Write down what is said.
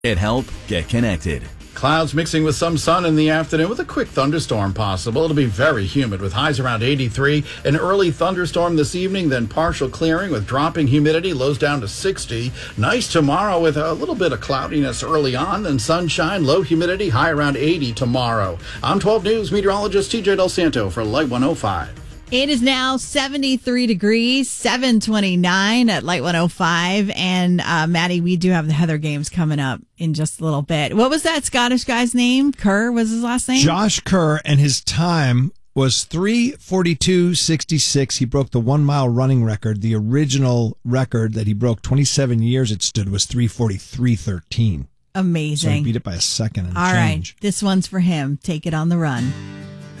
Get help, get connected. Clouds mixing with some sun in the afternoon with a quick thunderstorm possible. It'll be very humid with highs around 83. An early thunderstorm this evening, then partial clearing with dropping humidity, lows down to 60. Nice tomorrow with a little bit of cloudiness early on, then sunshine, low humidity, high around 80 tomorrow. I'm 12 News meteorologist TJ Del Santo for Light 105. It is now 73 degrees, 729 at Light 105. And Maddie, we do have the Heather Games coming up in just a little bit. What was that Scottish guy's name? Kerr was his last name? Josh Kerr, and his time was 3:42.66. He broke the 1 mile running record. The original record that he broke 27 years it stood was 3:43.13. Amazing. So he beat it by a second and All change. right, this one's for him. Take it on the run.